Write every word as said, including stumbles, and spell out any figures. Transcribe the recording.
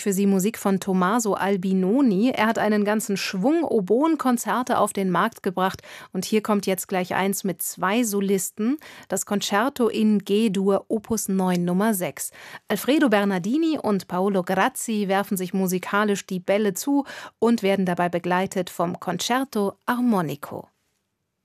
für Sie Musik von Tommaso Albinoni. Er hat einen ganzen Schwung Oboenkonzerte auf den Markt gebracht. Und hier kommt jetzt gleich eins mit zwei Solisten, das Concerto in G-Dur Opus neun Nummer sechs. Alfredo Bernardini und Paolo Grazzi werfen sich musikalisch die Bälle zu und werden dabei begleitet vom Concerto Armonico.